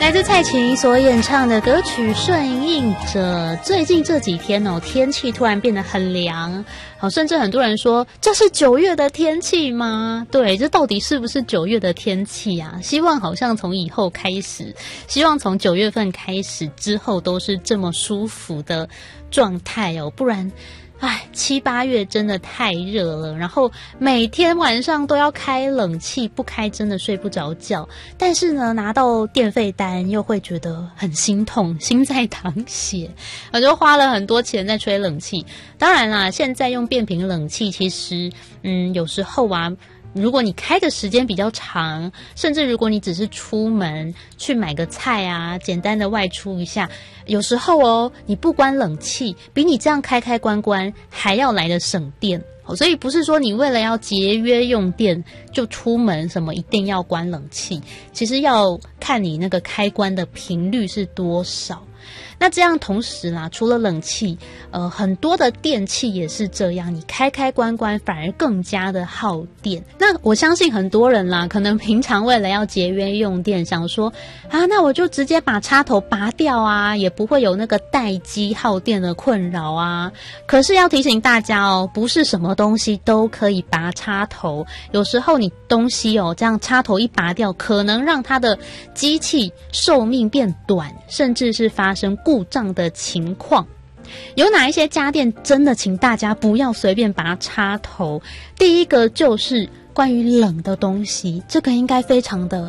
来自蔡琴所演唱的歌曲顺应着最近这几天天气突然变得很凉，甚至很多人说这是9月的天气吗？对，这到底是不是9月的天气啊？希望好像从以后开始，希望从9月份开始之后都是这么舒服的状态不然7、8月真的太热了，然后每天晚上都要开冷气，不开真的睡不着觉。但是呢，拿到电费单又会觉得很心痛，心在淌血，我就花了很多钱在吹冷气。当然啦，现在用变频冷气，其实有时候如果你开的时间比较长，甚至如果你只是出门去买个菜简单的外出一下，有时候你不关冷气，比你这样开关还要来得省电。所以不是说你为了要节约用电就出门什么一定要关冷气，其实要看你那个开关的频率是多少。那这样同时啦，除了冷气，很多的电器也是这样，你开关反而更加的耗电。那我相信很多人啦，可能平常为了要节约用电，想说那我就直接把插头拔掉也不会有那个待机耗电的困扰可是要提醒大家不是什么东西都可以拔插头，有时候你东西这样插头一拔掉，可能让它的机器寿命变短，甚至是发生故障的情况。有哪一些家电真的请大家不要随便拔插头？第一个就是关于冷的东西，这个应该非常的